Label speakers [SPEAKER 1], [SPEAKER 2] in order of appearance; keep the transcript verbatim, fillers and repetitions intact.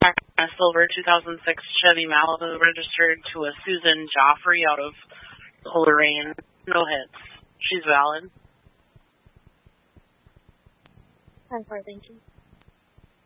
[SPEAKER 1] A silver two thousand six Chevy Malibu registered to a Susan Joffrey out of Coleraine. No hits. She's valid.
[SPEAKER 2] ten four, thank you.